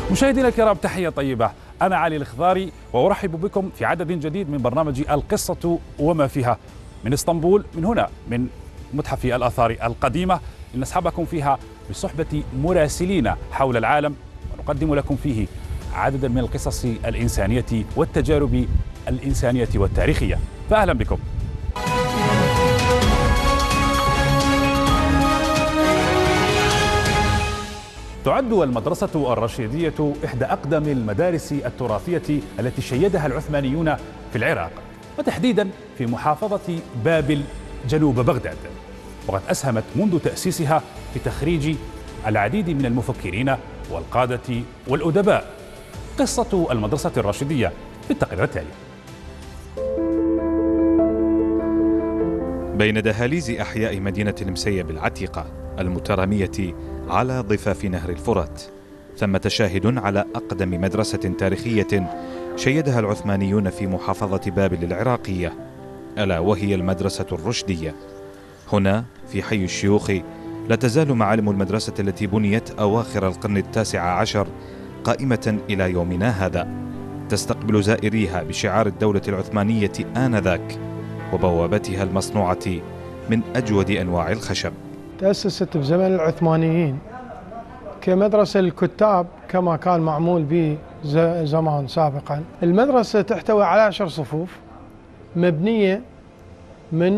مشاهدينا الكرام، تحية طيبة. أنا علي الخضاري وأرحب بكم في عدد جديد من برنامج القصة وما فيها من اسطنبول، من هنا من متحف الآثار القديمة، لنسحبكم فيها بصحبة مراسلين حول العالم، ونقدم لكم فيه عددا من القصص الإنسانية والتجارب الإنسانية والتاريخية. فأهلا بكم. تعد المدرسة الرشيدية إحدى أقدم المدارس التراثية التي شيدها العثمانيون في العراق، وتحديدا في محافظة بابل جنوب بغداد، وقد أسهمت منذ تأسيسها في تخريج العديد من المفكرين والقادة والأدباء. قصة المدرسة الرشيدية في التقرير التالي. بين دهاليز أحياء مدينة المسيب العتيقة المترامية على ضفاف نهر الفرات، ثمة شاهد على أقدم مدرسة تاريخية شيدها العثمانيون في محافظة بابل العراقية، ألا وهي المدرسة الرشدية. هنا في حي الشيوخ لا تزال معالم المدرسة التي بنيت أواخر القرن التاسع عشر قائمة إلى يومنا هذا، تستقبل زائريها بشعار الدولة العثمانية آنذاك وبوابتها المصنوعة من أجود أنواع الخشب. تأسست بزمن العثمانيين كمدرسة للكتاب كما كان معمول به زمان سابقا. المدرسة تحتوي على 10 صفوف مبنية من